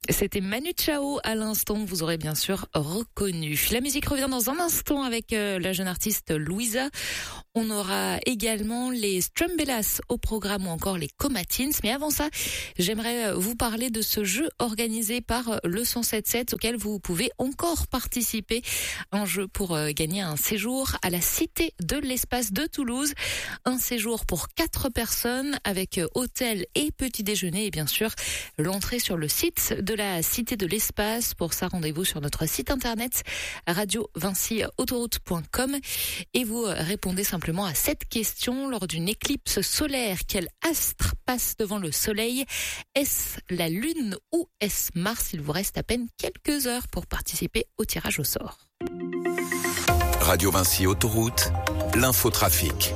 C'était Manu Chao à l'instant, vous aurez bien sûr reconnu. La musique revient dans un instant avec la jeune artiste Louisa. On aura également les Strumbellas au programme ou encore les Comatins. Mais avant ça, j'aimerais vous parler de ce jeu organisé par le 107.7 auquel vous pouvez encore participer. Un jeu pour gagner un séjour à la Cité de l'Espace de Toulouse. Un séjour pour 4 personnes avec hôtel et petit déjeuner et bien sûr l'entrée sur le site de la Cité de l'Espace. Pour ça, rendez-vous sur notre site internet radio-autoroute.com et vous répondez simplement à cette question. Lors d'une éclipse solaire, quel astre passe devant le soleil? Est-ce la Lune ou est-ce Mars? Il vous reste à peine quelques heures pour participer au tirage au sort. Radio Vinci Autoroute, l'infotrafic.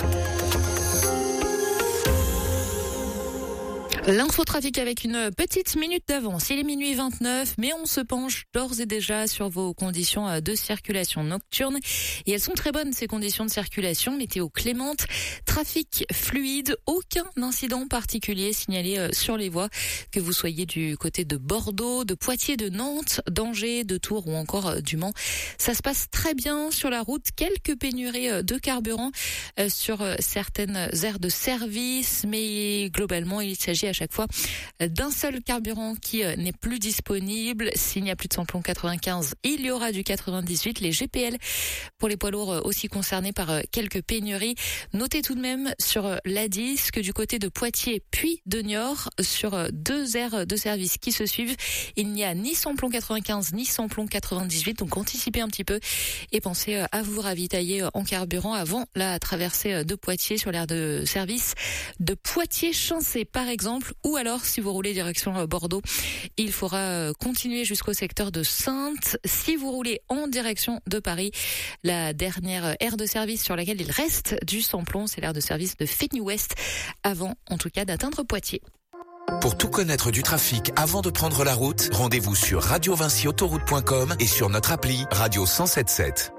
L'infotrafic avec une petite minute d'avance. Il est minuit 29, mais on se penche d'ores et déjà sur vos conditions de circulation nocturne. Et elles sont très bonnes, ces conditions de circulation. Météo clémente, trafic fluide, aucun incident particulier signalé sur les voies. Que vous soyez du côté de Bordeaux, de Poitiers, de Nantes, d'Angers, de Tours ou encore du Mans. Ça se passe très bien sur la route. Quelques pénuries de carburant sur certaines aires de service, mais globalement, il s'agit à chaque fois d'un seul carburant qui n'est plus disponible. S'il n'y a plus de samplon 95, il y aura du 98. Les GPL pour les poids lourds aussi concernés par quelques pénuries. Notez tout de même sur l'A10 que du côté de Poitiers puis de Niort, sur 2 aires de service qui se suivent, il n'y a ni samplon 95 ni samplon 98. Donc anticipez un petit peu et pensez à vous ravitailler en carburant avant la traversée de Poitiers sur l'aire de service de Poitiers-Chancé par exemple. Ou alors, si vous roulez direction Bordeaux, il faudra continuer jusqu'au secteur de Saintes. Si vous roulez en direction de Paris, la dernière aire de service sur laquelle il reste du samplon, c'est l'aire de service de Fény-Ouest, avant en tout cas d'atteindre Poitiers. Pour tout connaître du trafic avant de prendre la route, rendez-vous sur radiovinciautoroute.com et sur notre appli Radio 107.7.